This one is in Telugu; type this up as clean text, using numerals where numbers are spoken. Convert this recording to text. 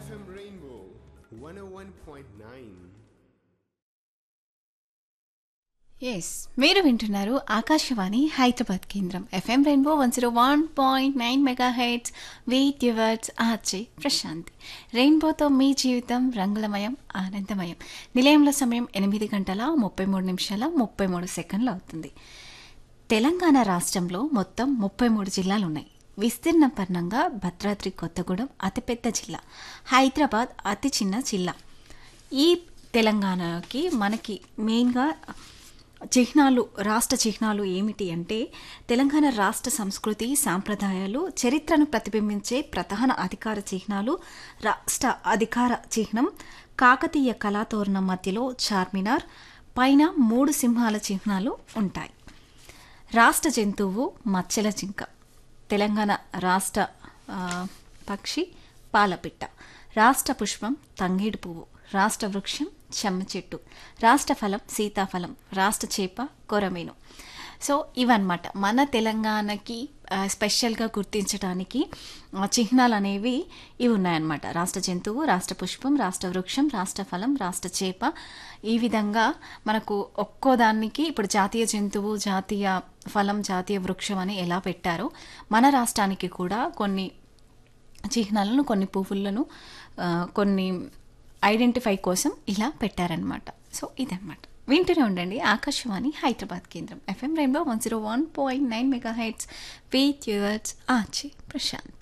FM Rainbow 101.9. ఎస్ మీరు వింటున్నారు ఆకాశవాణి హైదరాబాద్ కేంద్రం FM rainbow 101.9 mega heads with yours RJ Prashanti. రెయిన్బోతో మీ జీవితం రంగులమయం ఆనందమయం. నిలయంలో సమయం 8:33 అవుతుంది. తెలంగాణ రాష్ట్రంలో మొత్తం 33 జిల్లాలు ఉన్నాయి. విస్తీర్ణ పరంగా భద్రాద్రి కొత్తగూడెం అతిపెద్ద జిల్లా, హైదరాబాద్ అతి చిన్న జిల్లా. ఈ తెలంగాణకి మనకి మెయిన్గా చిహ్నాలు, రాష్ట్ర చిహ్నాలు ఏమిటి అంటే తెలంగాణ రాష్ట్ర సంస్కృతి, సాంప్రదాయాలు, చరిత్రను ప్రతిబింబించే ప్రధాన అధికార చిహ్నాలు. రాష్ట్ర అధికార చిహ్నం కాకతీయ కళాతోరణం మధ్యలో చార్మినార్, పైన 3 సింహాల చిహ్నాలు ఉంటాయి. రాష్ట్ర జంతువు మచ్చల జింక. తెలంగాణ రాష్ట్ర పక్షి పాలపిట్ట. రాష్ట్ర పుష్పం తంగేడు పువ్వు. రాష్ట్ర వృక్షం చెమ్మ చెట్టు. రాష్ట్ర ఫలం సీతాఫలం. రాష్ట్ర చేప కొరమీను. సో ఇవన్నమాట మన తెలంగాణకి స్పెషల్గా గుర్తించడానికి చిహ్నాలు అనేవి ఇవి ఉన్నాయన్నమాట. రాష్ట్ర జంతువు, రాష్ట్ర పుష్పం, రాష్ట్ర వృక్షం, రాష్ట్ర ఫలం, రాష్ట్ర చేప. ఈ విధంగా మనకు ఒక్కో దానికి ఇప్పుడు జాతీయ జంతువు, జాతీయ ఫలం, జాతీయ వృక్షం అని ఎలా పెట్టారో మన రాష్ట్రానికి కూడా కొన్ని చిహ్నాలను, కొన్ని పువ్వులను, కొన్ని ఐడెంటిఫై కోసం ఇలా పెట్టారనమాట. సో ఇదన్నమాట. వింటూనే ఉండండి ఆకాశవాణి హైదరాబాద్ కేంద్రం FM rainbow 101.9 mega heads with yours RJ Prashanth.